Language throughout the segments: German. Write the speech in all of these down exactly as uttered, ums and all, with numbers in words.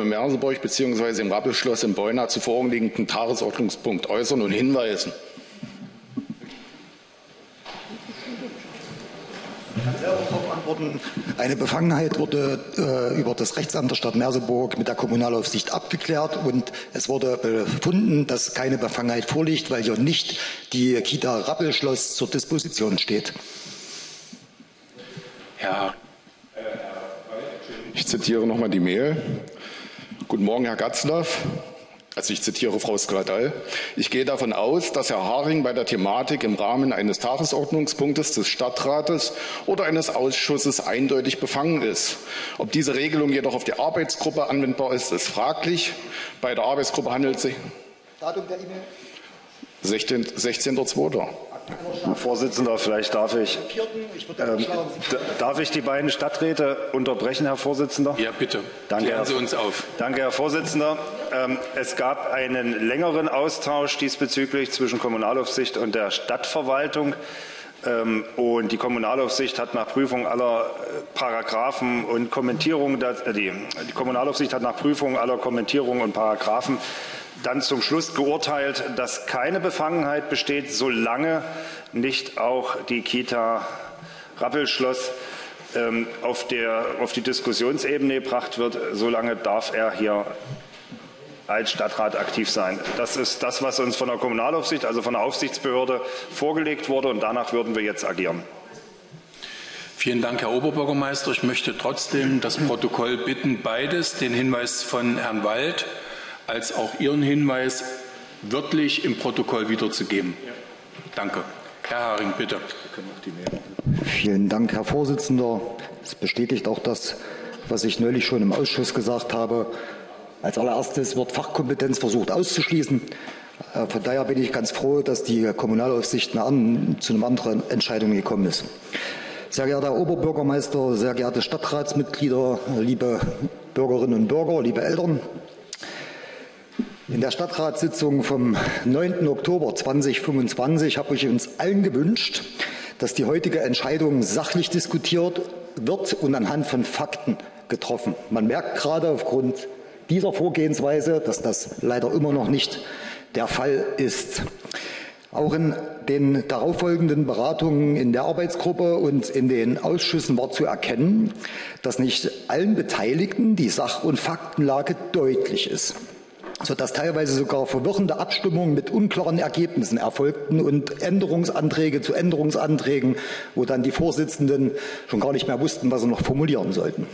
in Merseburg bzw. im Rappelschloss in Beuna zu vorliegenden Tagesordnungspunkt äußern und hinweisen. Eine Befangenheit wurde äh, über das Rechtsamt der Stadt Merseburg mit der Kommunalaufsicht abgeklärt und es wurde befunden, dass keine Befangenheit vorliegt, weil hier nicht die Kita Rappelschloss zur Disposition steht. Ja. Ich zitiere nochmal die Mail. Guten Morgen, Herr Gatzlaff. Also ich zitiere Frau Skladal. Ich gehe davon aus, dass Herr Haring bei der Thematik im Rahmen eines Tagesordnungspunktes des Stadtrates oder eines Ausschusses eindeutig befangen ist. Ob diese Regelung jedoch auf die Arbeitsgruppe anwendbar ist, ist fraglich. Bei der Arbeitsgruppe handelt es sich Datum der E-Mail? sechzehnter zweiter Herr Vorsitzender, vielleicht darf ich, ähm, darf ich die beiden Stadträte unterbrechen, Herr Vorsitzender? Ja, bitte. Danke, Klären Sie Herr, uns auf. Danke, Herr Vorsitzender. Ähm, es gab einen längeren Austausch diesbezüglich zwischen Kommunalaufsicht und der Stadtverwaltung. Ähm, und die Kommunalaufsicht hat nach Prüfung aller Paragraphen und Kommentierungen, äh, die, die Kommunalaufsicht hat nach Prüfung aller Kommentierungen und Paragraphen dann zum Schluss geurteilt, dass keine Befangenheit besteht, solange nicht auch die Kita Rappelschloss ähm, auf, der, auf die Diskussionsebene gebracht wird. Solange darf er hier als Stadtrat aktiv sein. Das ist das, was uns von der Kommunalaufsicht, also von der Aufsichtsbehörde, vorgelegt wurde, und danach würden wir jetzt agieren. Vielen Dank, Herr Oberbürgermeister. Ich möchte trotzdem das Protokoll bitten, beides, den Hinweis von Herrn Wald als auch Ihren Hinweis, wörtlich im Protokoll wiederzugeben. Danke. Herr Haring, bitte. Vielen Dank, Herr Vorsitzender. Es bestätigt auch das, was ich neulich schon im Ausschuss gesagt habe. Als allererstes wird Fachkompetenz versucht auszuschließen. Von daher bin ich ganz froh, dass die Kommunalaufsicht zu einer anderen Entscheidung gekommen ist. Sehr geehrter Herr Oberbürgermeister, sehr geehrte Stadtratsmitglieder, liebe Bürgerinnen und Bürger, liebe Eltern. In der Stadtratssitzung vom neunten Oktober zweitausendfünfundzwanzig habe ich uns allen gewünscht, dass die heutige Entscheidung sachlich diskutiert wird und anhand von Fakten getroffen. Man merkt gerade aufgrund dieser Vorgehensweise, dass das leider immer noch nicht der Fall ist. Auch in den darauffolgenden Beratungen in der Arbeitsgruppe und in den Ausschüssen war zu erkennen, dass nicht allen Beteiligten die Sach- und Faktenlage deutlich ist, sodass teilweise sogar verwirrende Abstimmungen mit unklaren Ergebnissen erfolgten und Änderungsanträge zu Änderungsanträgen, wo dann die Vorsitzenden schon gar nicht mehr wussten, was sie noch formulieren sollten.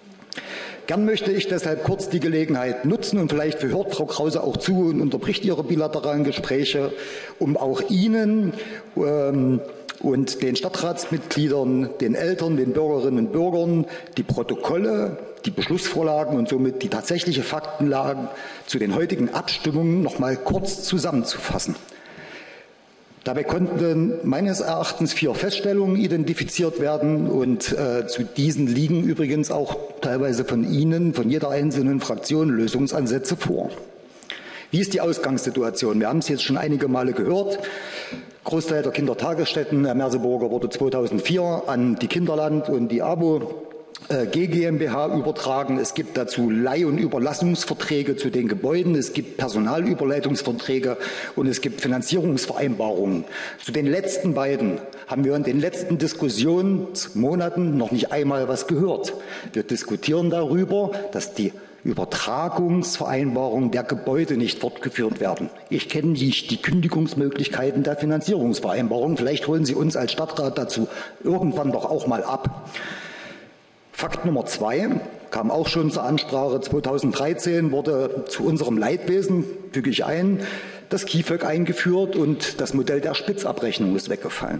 Gern möchte ich deshalb kurz die Gelegenheit nutzen, und vielleicht hört Frau Krause auch zu und unterbricht ihre bilateralen Gespräche, um auch Ihnen ähm, und den Stadtratsmitgliedern, den Eltern, den Bürgerinnen und Bürgern die Protokolle, die Beschlussvorlagen und somit die tatsächliche Faktenlage zu den heutigen Abstimmungen noch mal kurz zusammenzufassen. Dabei konnten meines Erachtens vier Feststellungen identifiziert werden, und äh, zu diesen liegen übrigens auch teilweise von Ihnen, von jeder einzelnen Fraktion, Lösungsansätze vor. Wie ist die Ausgangssituation? Wir haben es jetzt schon einige Male gehört. Großteil der Kindertagesstätten der Merseburger wurde zweitausendvier an die Kinderland und die ABO G GmbH übertragen. Es gibt dazu Leih- und Überlassungsverträge zu den Gebäuden, es gibt Personalüberleitungsverträge und es gibt Finanzierungsvereinbarungen. Zu den letzten beiden haben wir in den letzten Diskussionsmonaten noch nicht einmal was gehört. Wir diskutieren darüber, dass die Übertragungsvereinbarungen der Gebäude nicht fortgeführt werden. Ich kenne nicht die Kündigungsmöglichkeiten der Finanzierungsvereinbarungen. Vielleicht holen Sie uns als Stadtrat dazu irgendwann doch auch mal ab. Fakt Nummer zwei kam auch schon zur Ansprache. zweitausenddreizehn wurde zu unserem Leidwesen, füge ich ein, das K I F Ö K eingeführt und das Modell der Spitzabrechnung ist weggefallen.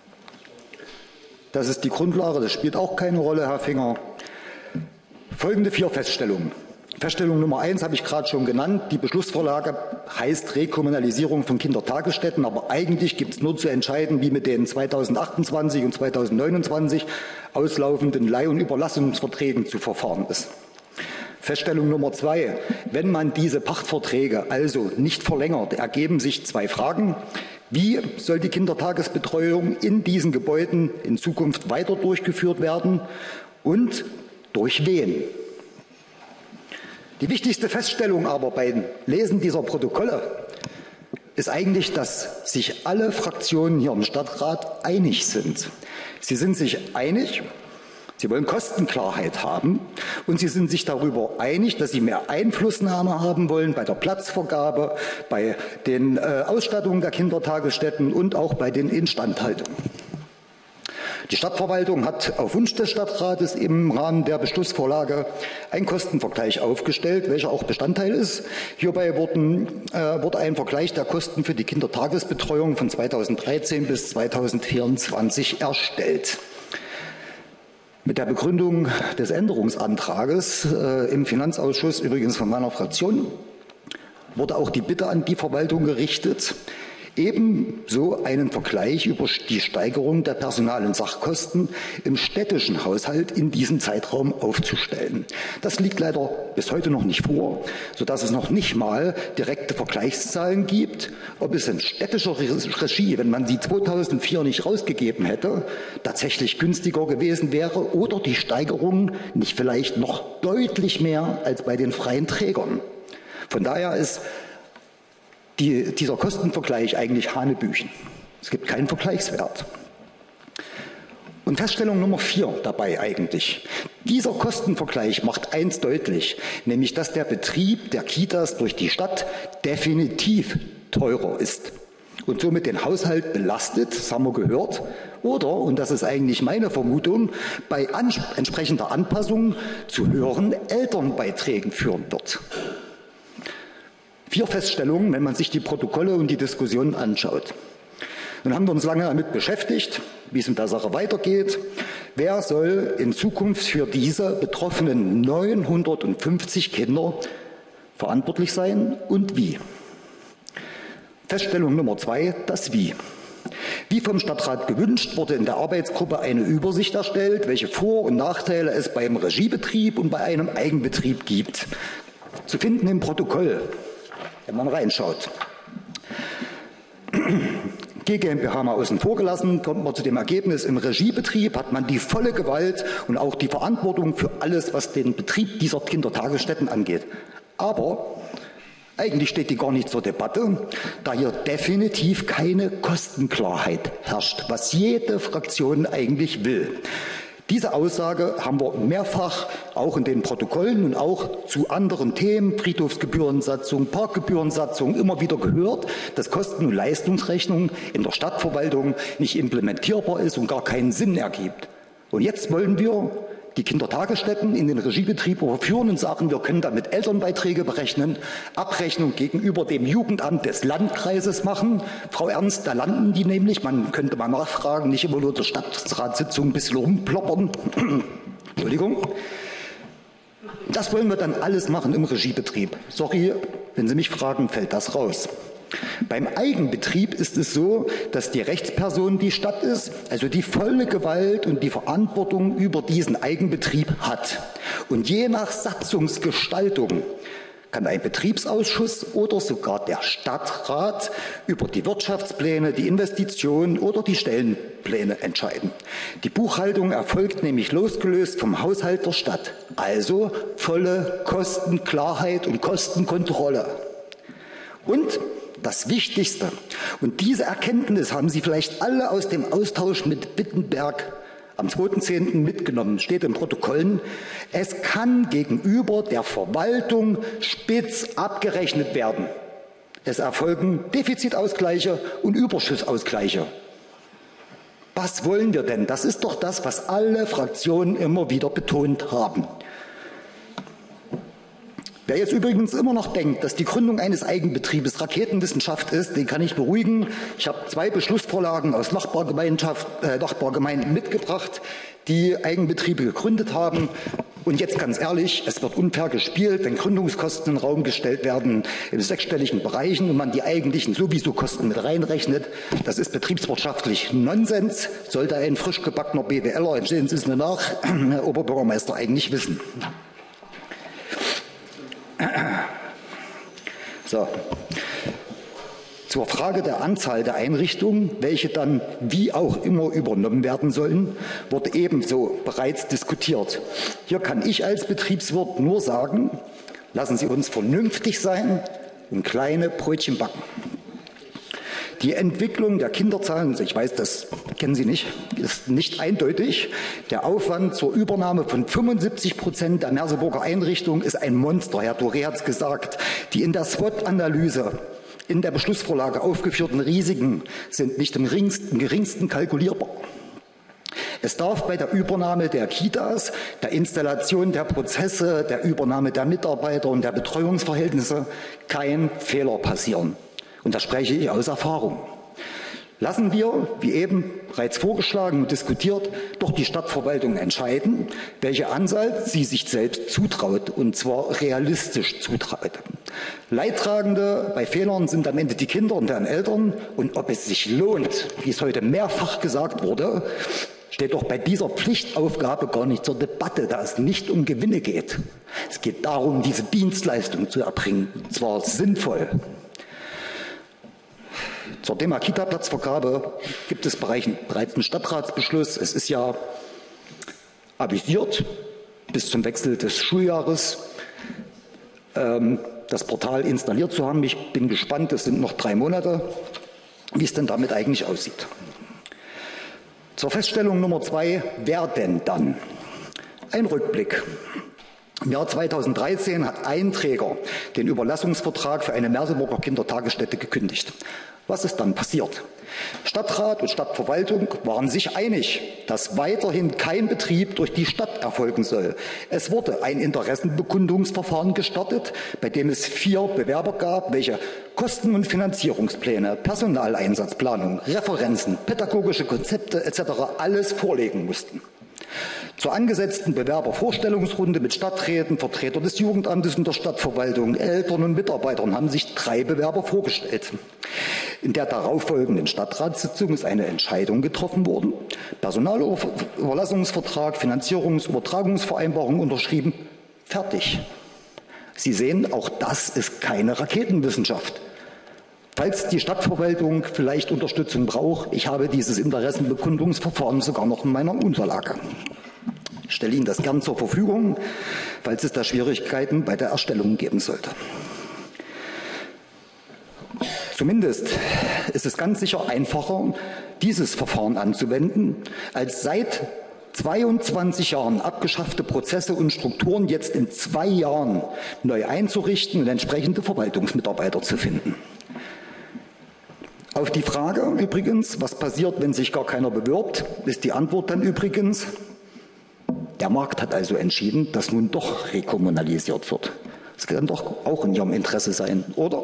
Das ist die Grundlage, das spielt auch keine Rolle, Herr Finger. Folgende vier Feststellungen. Feststellung Nummer eins habe ich gerade schon genannt. Die Beschlussvorlage heißt Rekommunalisierung von Kindertagesstätten, aber eigentlich gibt es nur zu entscheiden, wie mit den zweitausendachtundzwanzig und zweitausendneunundzwanzig auslaufenden Leih- und Überlassungsverträgen zu verfahren ist. Feststellung Nummer zwei. Wenn man diese Pachtverträge also nicht verlängert, ergeben sich zwei Fragen. Wie soll die Kindertagesbetreuung in diesen Gebäuden in Zukunft weiter durchgeführt werden und durch wen? Die wichtigste Feststellung aber beim Lesen dieser Protokolle ist eigentlich, dass sich alle Fraktionen hier im Stadtrat einig sind. Sie sind sich einig, sie wollen Kostenklarheit haben und sie sind sich darüber einig, dass sie mehr Einflussnahme haben wollen bei der Platzvergabe, bei den äh, Ausstattungen der Kindertagesstätten und auch bei den Instandhaltungen. Die Stadtverwaltung hat auf Wunsch des Stadtrates im Rahmen der Beschlussvorlage einen Kostenvergleich aufgestellt, welcher auch Bestandteil ist. Hierbei wurden, äh, wurde ein Vergleich der Kosten für die Kindertagesbetreuung von zweitausenddreizehn bis zweitausendvierundzwanzig erstellt. Mit der Begründung des Änderungsantrages äh, im Finanzausschuss, übrigens von meiner Fraktion, wurde auch die Bitte an die Verwaltung gerichtet, ebenso einen Vergleich über die Steigerung der Personal- und Sachkosten im städtischen Haushalt in diesem Zeitraum aufzustellen. Das liegt leider bis heute noch nicht vor, sodass es noch nicht mal direkte Vergleichszahlen gibt, ob es in städtischer Regie, wenn man die zweitausendvier nicht rausgegeben hätte, tatsächlich günstiger gewesen wäre oder die Steigerung nicht vielleicht noch deutlich mehr als bei den freien Trägern. Von daher ist Die, dieser Kostenvergleich eigentlich Hanebüchen. Es gibt keinen Vergleichswert. Und Feststellung Nummer vier dabei eigentlich. Dieser Kostenvergleich macht eins deutlich, nämlich dass der Betrieb der Kitas durch die Stadt definitiv teurer ist und somit den Haushalt belastet, das haben wir gehört, oder, und das ist eigentlich meine Vermutung, bei an, entsprechender Anpassung zu höheren Elternbeiträgen führen wird. Vier Feststellungen, wenn man sich die Protokolle und die Diskussionen anschaut. Nun haben wir uns lange damit beschäftigt, wie es mit der Sache weitergeht. Wer soll in Zukunft für diese betroffenen neunhundertfünfzig Kinder verantwortlich sein und wie? Feststellung Nummer zwei, das Wie. Wie vom Stadtrat gewünscht, wurde in der Arbeitsgruppe eine Übersicht erstellt, welche Vor- und Nachteile es beim Regiebetrieb und bei einem Eigenbetrieb gibt. Zu finden im Protokoll, wenn man reinschaut. G GmbH mal außen vor gelassen, kommt man zu dem Ergebnis, im Regiebetrieb hat man die volle Gewalt und auch die Verantwortung für alles, was den Betrieb dieser Kindertagesstätten angeht. Aber eigentlich steht die gar nicht zur Debatte, da hier definitiv keine Kostenklarheit herrscht, was jede Fraktion eigentlich will. Diese Aussage haben wir mehrfach auch in den Protokollen und auch zu anderen Themen, Friedhofsgebührensatzung, Parkgebührensatzung, immer wieder gehört, dass Kosten- und Leistungsrechnung in der Stadtverwaltung nicht implementierbar ist und gar keinen Sinn ergibt. Und jetzt wollen wir die Kindertagesstätten in den Regiebetrieb überführen und sagen, wir können damit Elternbeiträge berechnen, Abrechnung gegenüber dem Jugendamt des Landkreises machen. Frau Ernst, da landen die nämlich, man könnte mal nachfragen, nicht immer nur der Stadtratssitzung ein bisschen rumploppern. Entschuldigung. Das wollen wir dann alles machen im Regiebetrieb. Sorry, wenn Sie mich fragen, fällt das raus. Beim Eigenbetrieb ist es so, dass die Rechtsperson die Stadt ist, also die volle Gewalt und die Verantwortung über diesen Eigenbetrieb hat. Und je nach Satzungsgestaltung kann ein Betriebsausschuss oder sogar der Stadtrat über die Wirtschaftspläne, die Investitionen oder die Stellenpläne entscheiden. Die Buchhaltung erfolgt nämlich losgelöst vom Haushalt der Stadt, also volle Kostenklarheit und Kostenkontrolle. Und das Wichtigste, und diese Erkenntnis haben Sie vielleicht alle aus dem Austausch mit Wittenberg am zweiten zehnten mitgenommen, steht im Protokollen, es kann gegenüber der Verwaltung spitz abgerechnet werden. Es erfolgen Defizitausgleiche und Überschussausgleiche. Was wollen wir denn? Das ist doch das, was alle Fraktionen immer wieder betont haben. Wer jetzt übrigens immer noch denkt, dass die Gründung eines Eigenbetriebes Raketenwissenschaft ist, den kann ich beruhigen. Ich habe zwei Beschlussvorlagen aus Nachbargemeinschaft, äh, Nachbargemeinden mitgebracht, die Eigenbetriebe gegründet haben. Und jetzt ganz ehrlich, es wird unfair gespielt, wenn Gründungskosten in den Raum gestellt werden in sechsstelligen Bereichen und man die eigentlichen sowieso Kosten mit reinrechnet. Das ist betriebswirtschaftlich Nonsens, sollte ein frisch gebackener BWLer, entstehen Sie es mir nach, Herr Oberbürgermeister, eigentlich wissen. So. Zur Frage der Anzahl der Einrichtungen, welche dann wie auch immer übernommen werden sollen, wurde ebenso bereits diskutiert. Hier kann ich als Betriebswirt nur sagen, Lassen Sie uns vernünftig sein und kleine Brötchen backen. Die Entwicklung der Kinderzahlen, ich weiß, das kennen Sie nicht, ist nicht eindeutig. Der Aufwand zur Übernahme von fünfundsiebzig Prozent der Merseburger Einrichtungen ist ein Monster. Herr Doré hat es gesagt. Die in der SWOT-Analyse in der Beschlussvorlage aufgeführten Risiken sind nicht im geringsten, im geringsten kalkulierbar. Es darf bei der Übernahme der Kitas, der Installation der Prozesse, der Übernahme der Mitarbeiter und der Betreuungsverhältnisse kein Fehler passieren. Und da spreche ich aus Erfahrung. Lassen wir, wie eben bereits vorgeschlagen und diskutiert, doch die Stadtverwaltung entscheiden, welche Anzahl sie sich selbst zutraut, und zwar realistisch zutraut. Leidtragende bei Fehlern sind am Ende die Kinder und deren Eltern. Und ob es sich lohnt, wie es heute mehrfach gesagt wurde, steht doch bei dieser Pflichtaufgabe gar nicht zur Debatte, da es nicht um Gewinne geht. Es geht darum, diese Dienstleistung zu erbringen, und zwar sinnvoll. Zur Thema Kita-Platzvergabe gibt es bereits einen Stadtratsbeschluss. Es ist ja avisiert bis zum Wechsel des Schuljahres ähm, das Portal installiert zu haben. Ich bin gespannt, es sind noch drei Monate, wie es denn damit eigentlich aussieht. Zur Feststellung Nummer zwei, wer denn dann? Ein Rückblick. Im Jahr zweitausenddreizehn hat ein Träger den Überlassungsvertrag für eine Merseburger Kindertagesstätte gekündigt. Was ist dann passiert? Stadtrat und Stadtverwaltung waren sich einig, dass weiterhin kein Betrieb durch die Stadt erfolgen soll. Es wurde ein Interessenbekundungsverfahren gestartet, bei dem es vier Bewerber gab, welche Kosten- und Finanzierungspläne, Personaleinsatzplanung, Referenzen, pädagogische Konzepte et cetera alles vorlegen mussten. Zur angesetzten Bewerbervorstellungsrunde mit Stadträten, Vertreter des Jugendamtes und der Stadtverwaltung, Eltern und Mitarbeitern haben sich drei Bewerber vorgestellt. In der darauffolgenden Stadtratssitzung ist eine Entscheidung getroffen worden, Personalüberlassungsvertrag, Finanzierungsübertragungsvereinbarung unterschrieben, fertig. Sie sehen, auch das ist keine Raketenwissenschaft. Falls die Stadtverwaltung vielleicht Unterstützung braucht, ich habe dieses Interessenbekundungsverfahren sogar noch in meiner Unterlage. Ich stelle Ihnen das gern zur Verfügung, falls es da Schwierigkeiten bei der Erstellung geben sollte. Zumindest ist es ganz sicher einfacher, dieses Verfahren anzuwenden, als seit zweiundzwanzig Jahren abgeschaffte Prozesse und Strukturen jetzt in zwei Jahren neu einzurichten und entsprechende Verwaltungsmitarbeiter zu finden. Auf die Frage übrigens, was passiert, wenn sich gar keiner bewirbt, ist die Antwort dann übrigens, der Markt hat also entschieden, dass nun doch rekommunalisiert wird. Das kann doch auch in Ihrem Interesse sein, oder?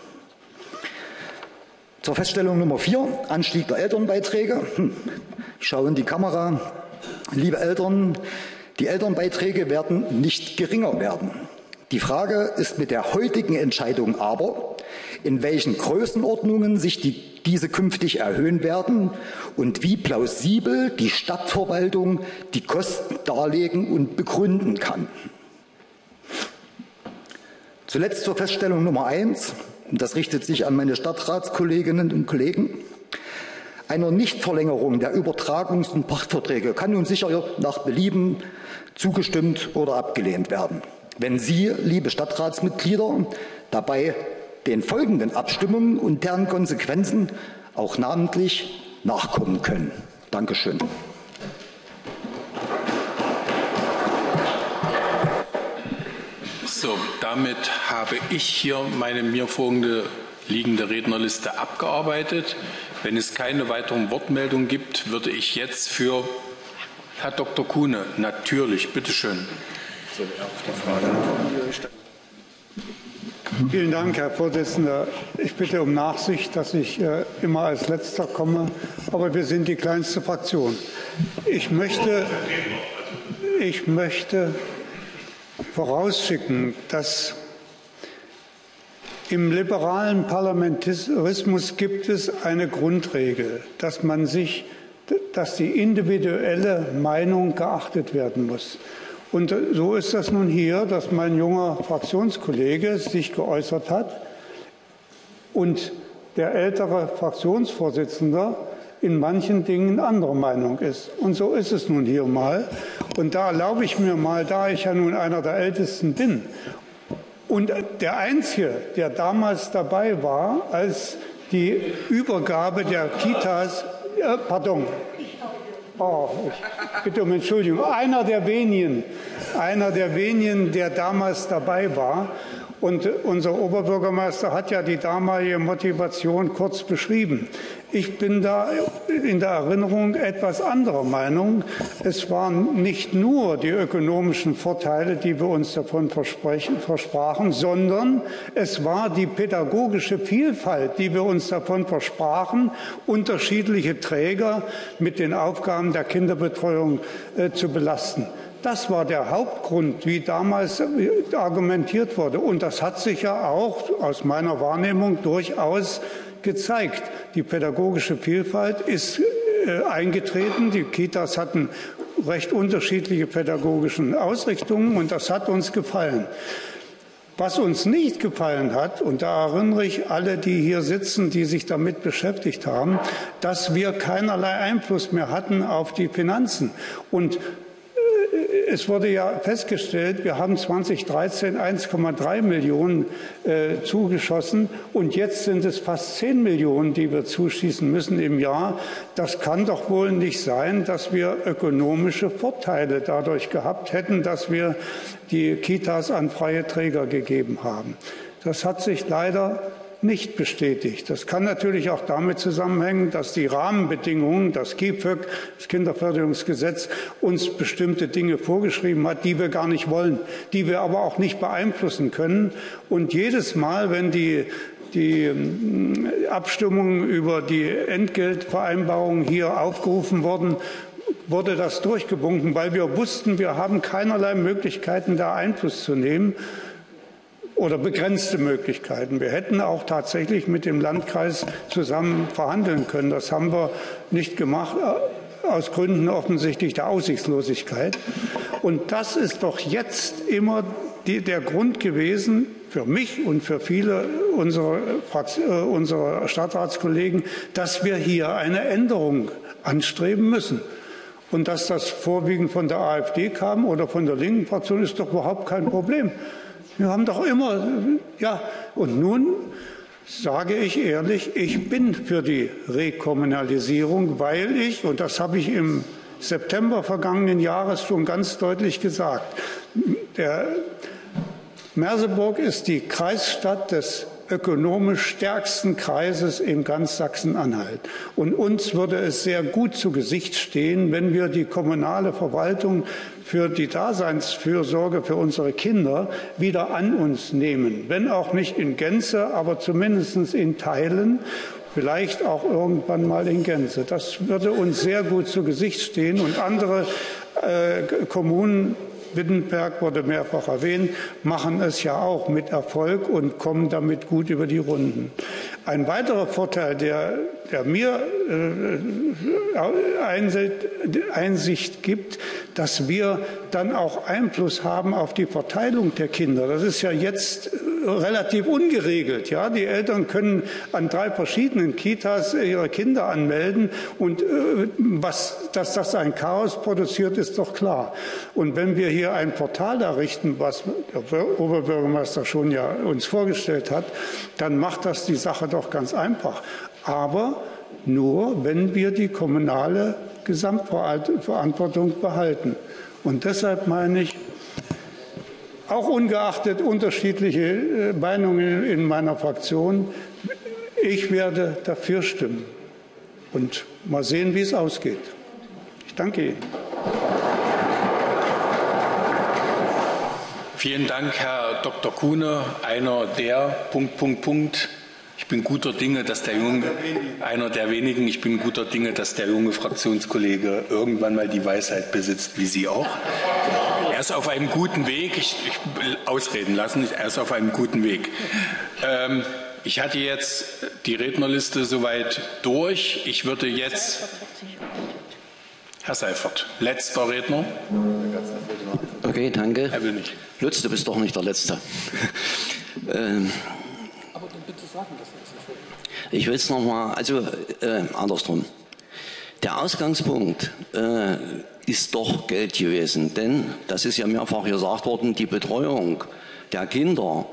Zur Feststellung Nummer vier, Anstieg der Elternbeiträge. Hm. Ich schaue in die Kamera. Liebe Eltern, die Elternbeiträge werden nicht geringer werden. Die Frage ist mit der heutigen Entscheidung aber, in welchen Größenordnungen sich die, diese künftig erhöhen werden und wie plausibel die Stadtverwaltung die Kosten darlegen und begründen kann. Zuletzt zur Feststellung Nummer eins, und das richtet sich an meine Stadtratskolleginnen und Kollegen. Einer Nichtverlängerung der Übertragungs- und Pachtverträge kann nun sicher nach Belieben zugestimmt oder abgelehnt werden. Wenn Sie, liebe Stadtratsmitglieder, dabei den folgenden Abstimmungen und deren Konsequenzen auch namentlich nachkommen können. Dankeschön. So, damit habe ich hier meine mir vorliegende liegende Rednerliste abgearbeitet. Wenn es keine weiteren Wortmeldungen gibt, würde ich jetzt für Herr Doktor Kuhne, natürlich, bitteschön. Soll er auf die Frage antworten? Vielen Dank, Herr Vorsitzender. Ich bitte um Nachsicht, dass ich äh, immer als Letzter komme, aber wir sind die kleinste Fraktion. Ich möchte, ich möchte vorausschicken, dass im liberalen Parlamentarismus gibt es eine Grundregel, dass man sich, dass die individuelle Meinung geachtet werden muss. Und so ist das nun hier, dass mein junger Fraktionskollege sich geäußert hat und der ältere Fraktionsvorsitzende in manchen Dingen anderer Meinung ist. Und so ist es nun hier mal. Und da erlaube ich mir mal, da ich ja nun einer der Ältesten bin Und der Einzige, der damals dabei war, als die Übergabe der Kitas, äh, pardon, oh, ich bitte um Entschuldigung, einer der wenigen, einer der wenigen, der damals dabei war. Und unser Oberbürgermeister hat ja die damalige Motivation kurz beschrieben. Ich bin da in der Erinnerung etwas anderer Meinung. Es waren nicht nur die ökonomischen Vorteile, die wir uns davon versprachen, sondern es war die pädagogische Vielfalt, die wir uns davon versprachen, unterschiedliche Träger mit den Aufgaben der Kinderbetreuung äh, zu belasten. Das war der Hauptgrund, wie damals argumentiert wurde. Und das hat sich ja auch aus meiner Wahrnehmung durchaus gezeigt. Die pädagogische Vielfalt ist äh, eingetreten. Die Kitas hatten recht unterschiedliche pädagogische Ausrichtungen und das hat uns gefallen. Was uns nicht gefallen hat, und da erinnere ich alle, die hier sitzen, die sich damit beschäftigt haben, dass wir keinerlei Einfluss mehr hatten auf die Finanzen. Und es wurde ja festgestellt, wir haben zweitausenddreizehn eins Komma drei Millionen äh, zugeschossen und jetzt sind es fast zehn Millionen, die wir zuschießen müssen im Jahr. Das kann doch wohl nicht sein, dass wir ökonomische Vorteile dadurch gehabt hätten, dass wir die Kitas an freie Träger gegeben haben. Das hat sich leider nicht bestätigt. Das kann natürlich auch damit zusammenhängen, dass die Rahmenbedingungen, das K I F Ö K, das Kinderförderungsgesetz, uns bestimmte Dinge vorgeschrieben hat, die wir gar nicht wollen, die wir aber auch nicht beeinflussen können. Und jedes Mal, wenn die die Abstimmungen über die Entgeltvereinbarungen hier aufgerufen wurden, wurde das durchgewunken, weil wir wussten, wir haben keinerlei Möglichkeiten, da Einfluss zu nehmen. Oder begrenzte Möglichkeiten. Wir hätten auch tatsächlich mit dem Landkreis zusammen verhandeln können. Das haben wir nicht gemacht, aus Gründen offensichtlich der Aussichtslosigkeit. Und das ist doch jetzt immer die, der Grund gewesen für mich und für viele unserer, unserer Stadtratskollegen, dass wir hier eine Änderung anstreben müssen. Und dass das vorwiegend von der AfD kam oder von der linken Fraktion, ist doch überhaupt kein Problem. Wir haben doch immer, ja, und nun sage ich ehrlich, ich bin für die Rekommunalisierung, weil ich, und das habe ich im September vergangenen Jahres schon ganz deutlich gesagt, der Merseburg ist die Kreisstadt des ökonomisch stärksten Kreises in ganz Sachsen-Anhalt. Und uns würde es sehr gut zu Gesicht stehen, wenn wir die kommunale Verwaltung für die Daseinsfürsorge für unsere Kinder wieder an uns nehmen. Wenn auch nicht in Gänze, aber zumindest in Teilen, vielleicht auch irgendwann mal in Gänze. Das würde uns sehr gut zu Gesicht stehen. Und andere äh, Kommunen, Wittenberg wurde mehrfach erwähnt, machen es ja auch mit Erfolg und kommen damit gut über die Runden. Ein weiterer Vorteil, der, der mir äh, Einsicht gibt, dass wir dann auch Einfluss haben auf die Verteilung der Kinder. Das ist ja jetzt relativ ungeregelt. Ja? Die Eltern können an drei verschiedenen Kitas ihre Kinder anmelden und äh, was, dass das ein Chaos produziert, ist doch klar. Und wenn wir hier ein Portal errichten, was der Oberbürgermeister schon ja uns vorgestellt hat, dann macht das die Sache doch ganz einfach. Aber nur, wenn wir die kommunale Gesamtverantwortung behalten. Und deshalb meine ich, auch ungeachtet unterschiedliche Meinungen in meiner Fraktion, ich werde dafür stimmen. Und mal sehen, wie es ausgeht. Ich danke Ihnen. Vielen Dank, Herr Doktor Kuhne. Einer der Punkt, Punkt, Punkt. Ich bin guter Dinge, dass der junge, einer der wenigen, ich bin guter Dinge, dass der junge Fraktionskollege irgendwann mal die Weisheit besitzt, wie Sie auch. Er ist auf einem guten Weg. Ich, ich will ausreden lassen. Er ist auf einem guten Weg. Ähm, ich hatte jetzt die Rednerliste soweit durch. Ich würde jetzt Herr Seifert, letzter Redner. Okay, danke. Er will nicht. Lutz, du bist doch nicht der Letzte. ähm, Aber dann bitte sagen, dass wir das nicht. Ich will es nochmal, also äh, andersrum. Der Ausgangspunkt äh, ist doch Geld gewesen, denn, das ist ja mehrfach gesagt worden, die Betreuung der Kinder